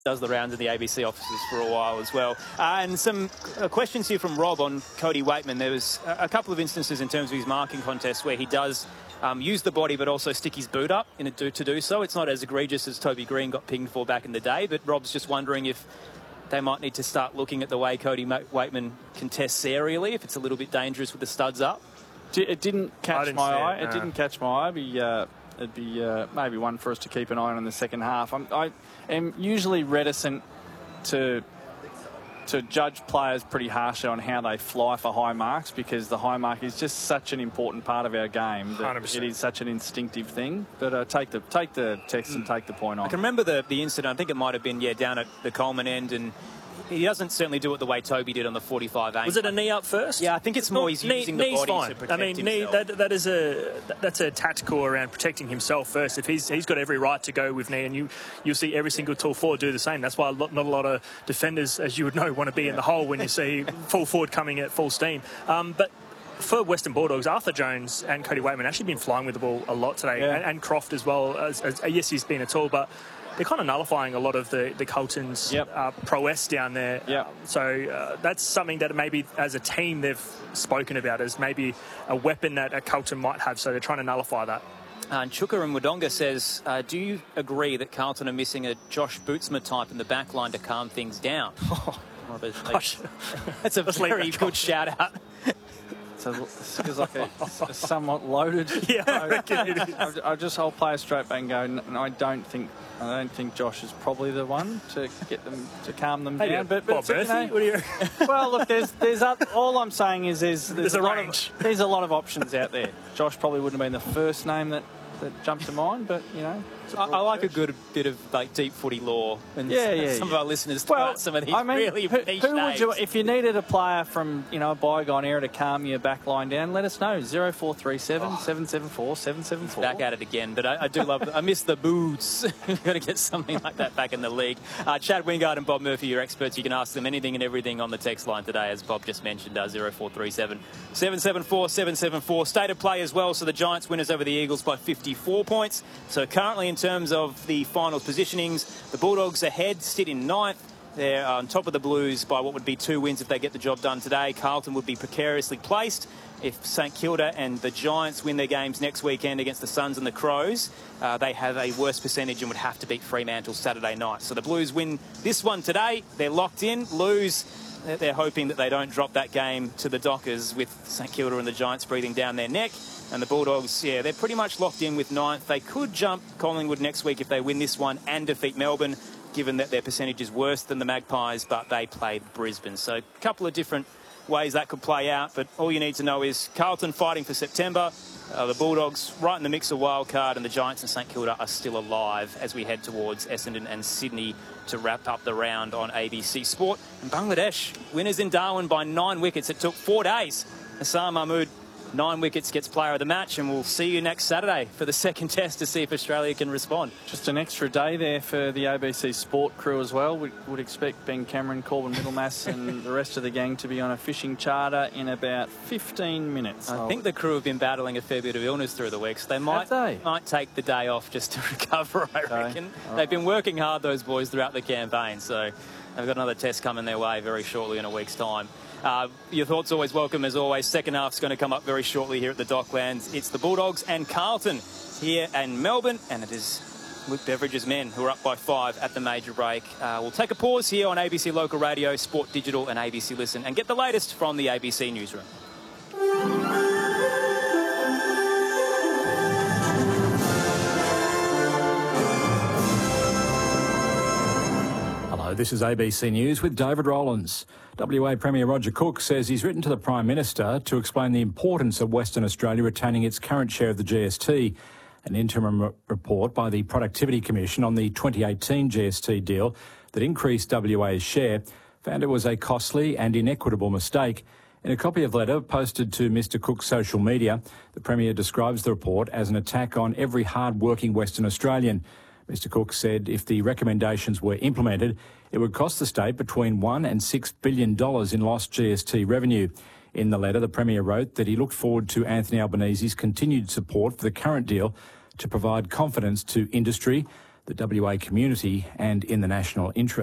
does the rounds in the ABC offices for a while as well. And some questions here from Rob on Cody Waitman. There was a couple of instances in terms of his marking contest where he does use the body but also stick his boot up to do so. It's not as egregious as Toby Green got pinged for back in the day, but Rob's just wondering if they might need to start looking at the way Cody Waitman contests aerially, if it's a little bit dangerous with the studs up. It didn't catch my eye. It didn't catch my eye. It'd be maybe one for us to keep an eye on in the second half. I am usually reticent to judge players pretty harshly on how they fly for high marks, because the high mark is just such an important part of our game that 100%. it is such an instinctive thing. But take the text and take the point on. I can remember the incident. I think it might have been down at the Coleman end, and he doesn't certainly do it the way Toby did on the 45 aim. Was it a knee up first? Yeah, I think it's more he's using the body fine. to protect himself. That's a tactical around protecting himself first. If he's got every right to go with knee, and you'll see every single tall forward do the same. That's why not a lot of defenders, as you would know, want to be in the hole when you see full forward coming at full steam. But for Western Bulldogs, Arthur Jones and Cody Waitman actually been flying with the ball a lot today, and Croft as well. Yes, he's been a tool, but they're kind of nullifying a lot of the Carlton's prowess down there. So that's something that maybe as a team they've spoken about as maybe a weapon that Carlton might have. So they're trying to nullify that. And Chuka and Wodonga says, do you agree that Carlton are missing a Josh Bootsma type in the back line to calm things down? That's a very good shout out. So it feels like a somewhat loaded. I reckon it is. I'll play it straight back and go. I don't think Josh is probably the one to get them to calm them down. But Bob Murphy, what do you? Well, look, there's all I'm saying is there's a range. There's a lot of options out there. Josh probably wouldn't have been the first name that jumped to mind, but I like a good bit of deep footy lore, and some of our listeners throw out some of these really niche names. If you needed a player from a bygone era to calm your back line down, let us know. 0437 774 774. Back at it again, but I do love. I miss the boots. We've got to get something like that back in the league. Chad Wingard and Bob Murphy, your experts. You can ask them anything and everything on the text line today, as Bob just mentioned. 0437 774 774. State of play as well. So the Giants winners over the Eagles by 54 points. So currently in terms of the finals positionings, the Bulldogs ahead, sit in ninth. They're on top of the Blues by what would be 2 wins if they get the job done today. Carlton would be precariously placed if St Kilda and the Giants win their games next weekend against the Suns and the Crows. They have a worse percentage and would have to beat Fremantle Saturday night. So the Blues win this one today. They're locked in. Lose, they're hoping that they don't drop that game to the Dockers with St Kilda and the Giants breathing down their neck. And the Bulldogs, they're pretty much locked in with ninth. They could jump Collingwood next week if they win this one and defeat Melbourne, given that their percentage is worse than the Magpies, but they played Brisbane. So a couple of different ways that could play out, but all you need to know is Carlton fighting for September, the Bulldogs right in the mix of wildcard, and the Giants and St Kilda are still alive as we head towards Essendon and Sydney to wrap up the round on ABC Sport. And Bangladesh, winners in Darwin by 9 wickets. It took 4 days. Hassan Mahmood, 9 wickets, gets player of the match, and we'll see you next Saturday for the second test to see if Australia can respond. Just an extra day there for the ABC Sport crew as well. We would expect Ben Cameron, Corbin Middlemass and the rest of the gang to be on a fishing charter in about 15 minutes. I think the crew have been battling a fair bit of illness through the week, so they might take the day off just to recover, I reckon. They've been working hard, those boys, throughout the campaign, so they've got another test coming their way very shortly in a week's time. Your thoughts always welcome, as always. Second half's going to come up very shortly here at the Docklands. It's the Bulldogs and Carlton here in Melbourne, and it is Luke Beveridge's men who are up by 5 at the major break. We'll take a pause here on ABC Local Radio, Sport Digital and ABC Listen, and get the latest from the ABC Newsroom. This is ABC News with David Rowlands. WA Premier Roger Cook says he's written to the Prime Minister to explain the importance of Western Australia retaining its current share of the GST. An interim report by the Productivity Commission on the 2018 GST deal that increased WA's share found it was a costly and inequitable mistake. In a copy of the letter posted to Mr Cook's social media, the Premier describes the report as an attack on every hard-working Western Australian. Mr Cook said if the recommendations were implemented, it would cost the state between $1 and $6 billion in lost GST revenue. In the letter, the Premier wrote that he looked forward to Anthony Albanese's continued support for the current deal to provide confidence to industry, the WA community and in the national interest.